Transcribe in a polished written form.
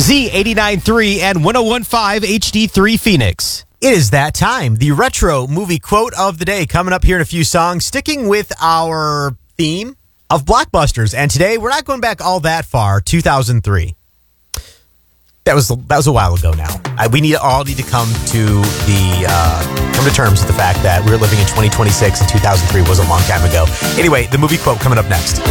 Z89.3 and 101.5 HD3 Phoenix. It is that time. The retro movie quote of the day coming up here in a few songs, sticking with our theme of blockbusters. And today, we're not going back all that far, 2003. That was a while ago now. We all need to come to terms with the fact that we're living in 2026 and 2003 was a long time ago. Anyway, the movie quote coming up next.